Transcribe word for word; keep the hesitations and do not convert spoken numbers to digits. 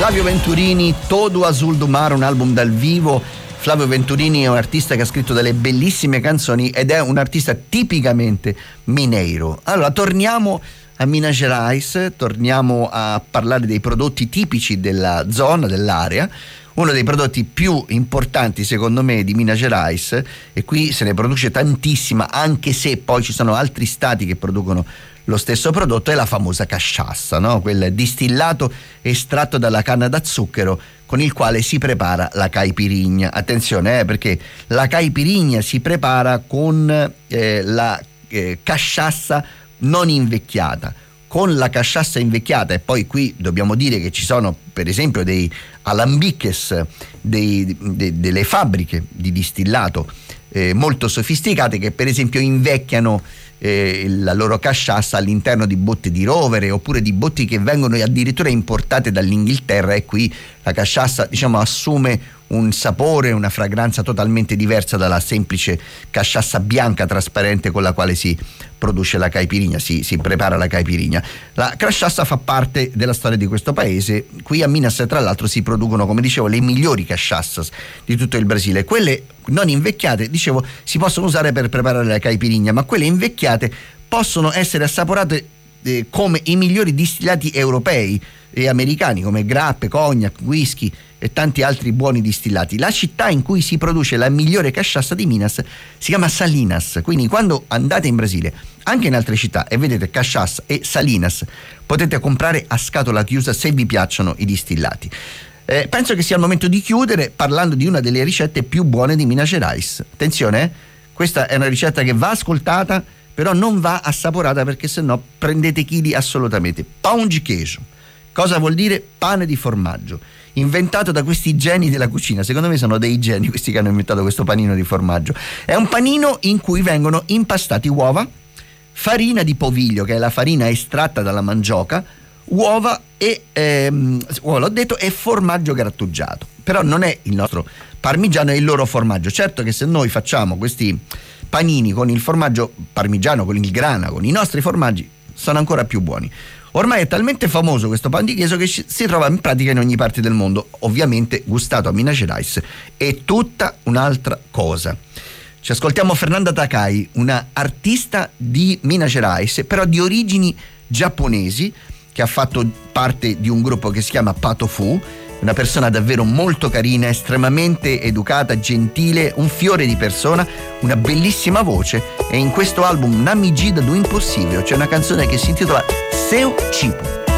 Flavio Venturini, Todo Azul do Mar, un album dal vivo. Flavio Venturini è un artista che ha scritto delle bellissime canzoni ed è un artista tipicamente mineiro. Allora, torniamo a Minas Gerais, torniamo a parlare dei prodotti tipici della zona, dell'area. Uno dei prodotti più importanti secondo me di Minas Gerais, e qui se ne produce tantissima, anche se poi ci sono altri stati che producono lo stesso prodotto, è la famosa cachaça, no? Quel distillato estratto dalla canna da zucchero con il quale si prepara la caipirinha. Attenzione, eh, perché la caipirinha si prepara con eh, la eh, cachaça non invecchiata. Con la cachaça invecchiata, e poi qui dobbiamo dire che ci sono per esempio dei alambiques, dei, de, delle fabbriche di distillato eh, molto sofisticate che per esempio invecchiano eh, la loro cachaça all'interno di botti di rovere oppure di botti che vengono addirittura importate dall'Inghilterra, e qui la cachaça, diciamo, assume un sapore, una fragranza totalmente diversa dalla semplice cachaça bianca trasparente con la quale si produce la caipirinha, si, si prepara la caipirinha. La cachaça fa parte della storia di questo paese. Qui a Minas tra l'altro si producono, come dicevo, le migliori cachaças di tutto il Brasile. Quelle non invecchiate, dicevo, si possono usare per preparare la caipirinha, ma quelle invecchiate possono essere assaporate eh, come i migliori distillati europei e americani, come grappe, cognac, whisky e tanti altri buoni distillati. La città in cui si produce la migliore cachaça di Minas si chiama Salinas, quindi quando andate in Brasile, anche in altre città, e vedete cachaça e Salinas, potete comprare a scatola chiusa se vi piacciono i distillati. Eh, penso che sia il momento di chiudere parlando di una delle ricette più buone di Minas Gerais. Attenzione, eh? Questa è una ricetta che va ascoltata, però non va assaporata, perché sennò prendete chili assolutamente. Pão de queijo. Cosa vuol dire? Pane di formaggio, inventato da questi geni della cucina. Secondo me sono dei geni questi che hanno inventato questo panino di formaggio. È un panino in cui vengono impastati uova, farina di poviglio, che è la farina estratta dalla mandioca, uova e ehm, uova, l'ho detto, e formaggio grattugiato. Però non è il nostro parmigiano, è il loro formaggio. Certo che se noi facciamo questi panini con il formaggio parmigiano, con il grana, con i nostri formaggi, sono ancora più buoni. Ormai è talmente famoso questo pan di queijo che si trova in pratica in ogni parte del mondo. Ovviamente gustato a Minas Gerais è tutta un'altra cosa. Ci ascoltiamo Fernanda Takai, una artista di Minas Gerais, però di origini giapponesi, che ha fatto parte di un gruppo che si chiama Pato Fu. Una persona davvero molto carina, estremamente educata, gentile, un fiore di persona, una bellissima voce, e in questo album Namigida do Impossível c'è una canzone che si intitola Seu Tipo.